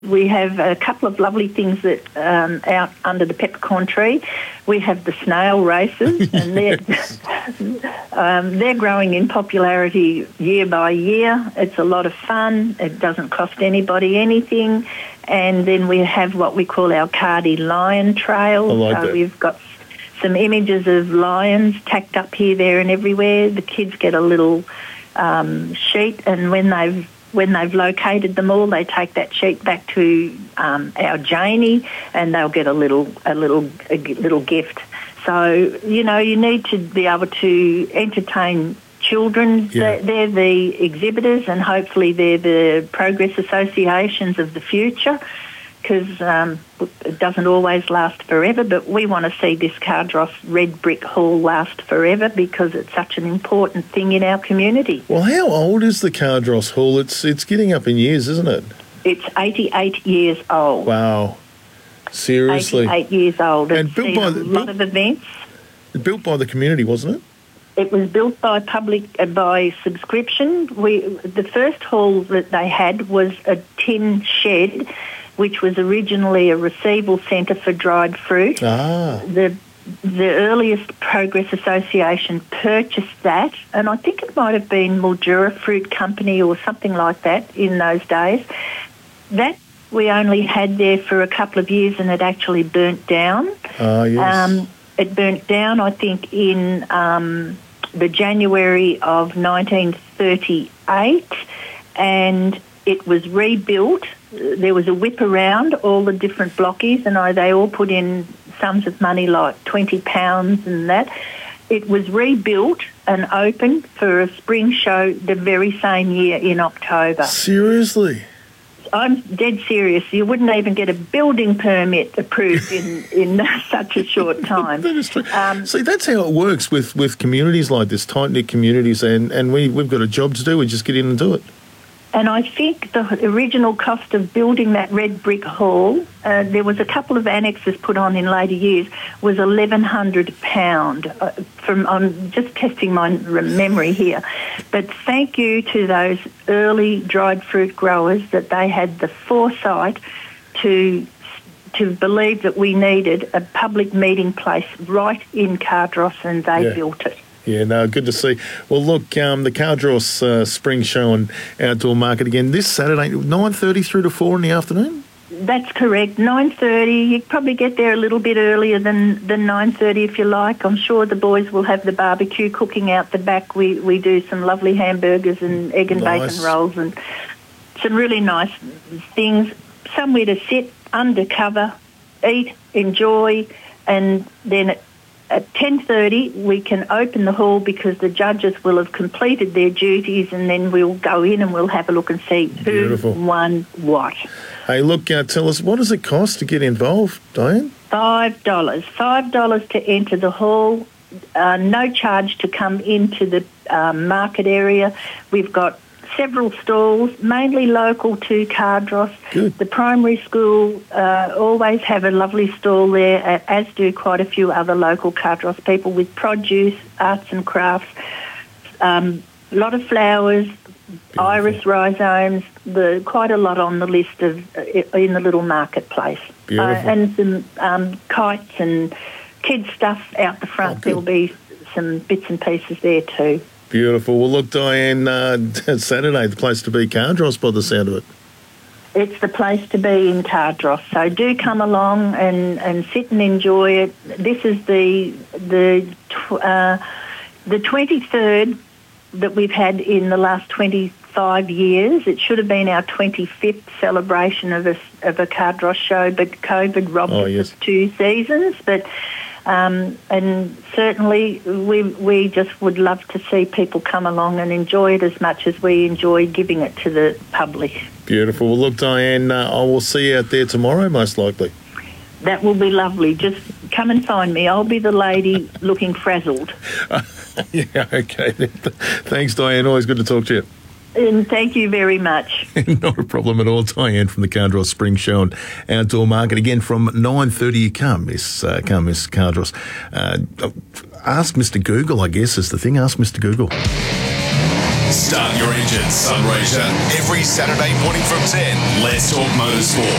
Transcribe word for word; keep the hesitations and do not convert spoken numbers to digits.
We have a couple of lovely things that um, out under the peppercorn tree. We have the snail races, and they're um, they're growing in popularity year by year. It's a lot of fun. It doesn't cost anybody anything. And then we have what we call our Cardi Lion Trail. I like so that. We've got some images of lions tacked up here, there, and everywhere. The kids get a little um, sheet, and when they've When they've located them all, they take that sheet back to um, our Janie, and they'll get a little, a little, a little gift. So you know, you need to be able to entertain children. Yeah. They're, they're the exhibitors, and hopefully they're the progress associations of the future. Because um, it doesn't always last forever, but we want to see this Cardross Red Brick Hall last forever because it's such an important thing in our community. Well, how old is the Cardross Hall? It's it's getting up in years, isn't it? It's eighty-eight years old. Wow. Seriously. eighty-eight years old. And It's built seen by a the- lot built- of events. Built by the community, wasn't it? It was built by public uh, by subscription. We the first hall that they had was a tin shed, which was originally a receival centre for dried fruit. Ah. The the earliest Progress Association purchased that, and I think it might have been Mildura Fruit Company or something like that in those days. That we only had there for a couple of years, and it actually burnt down. Ah, yes. Um, it burnt down, I think, in um, the January of nineteen thirty-eight, and it was rebuilt. There was a whip around all the different blockies, and I, they all put in sums of money like twenty pounds and that. It was rebuilt and opened for a spring show the very same year in October. Seriously? I'm dead serious. You wouldn't even get a building permit approved in, in such a short time. That is true. Um, See, that's how it works with, with communities like this, tight-knit communities, and, and we, we've got a job to do. We just get in and do it. And I think the original cost of building that red brick hall, uh, there was a couple of annexes put on in later years, was eleven hundred pounds. Uh, from I'm just testing my memory here. But thank you to those early dried fruit growers that they had the foresight to to believe that we needed a public meeting place right in Cardross, and they Yeah. built it. Yeah, no, good to see. Well, look, um, the Cardross uh, Spring Show and Outdoor Market again this Saturday, nine thirty through to four in the afternoon? That's correct. nine thirty. You probably get there a little bit earlier than, than nine thirty if you like. I'm sure the boys will have the barbecue cooking out the back. We we do some lovely hamburgers and egg and Nice. bacon rolls and some really nice things. Somewhere to sit, under cover, eat, enjoy, and then at At ten thirty, we can open the hall because the judges will have completed their duties, and then we'll go in and we'll have a look and see who Beautiful. won what. Hey, look, uh, tell us, what does it cost to get involved, Diane? Five dollars. Five dollars to enter the hall. Uh, no charge to come into the um, market area. We've got several stalls, mainly local to Cardross. Good. The primary school uh, always have a lovely stall there, a- as do quite a few other local Cardross people, with produce, arts and crafts, um, a lot of flowers, iris rhizomes, the quite a lot on the list of uh, in the little marketplace. Beautiful. Uh, and some um, kites and kids stuff out the front. Oh, good. There'll be some bits and pieces there too. Beautiful. Well, look, Diane, uh, Saturday, the place to be, Cardross, by the sound of it. It's the place to be in Cardross. So do come along and, and sit and enjoy it. This is the the tw- uh, the twenty-third that we've had in the last twenty-five years. It should have been our twenty-fifth celebration of a of a Cardross show, but COVID robbed Oh, us yes. of two seasons. But Um, and certainly we we just would love to see people come along and enjoy it as much as we enjoy giving it to the public. Beautiful. Well, look, Diane, uh, I will see you out there tomorrow, most likely. That will be lovely. Just come and find me. I'll be the lady looking frazzled. Yeah, okay. Thanks, Diane. Always good to talk to you. And thank you very much. Not a problem at all. Diane from the Cardross Spring Show and Outdoor Market. Again, from nine thirty, you can't miss, uh, can't miss Cardross. Uh, ask Mister Google, I guess, is the thing. Ask Mister Google. Start your engines, Sunraysia. Every Saturday morning from ten. Let's talk motorsport.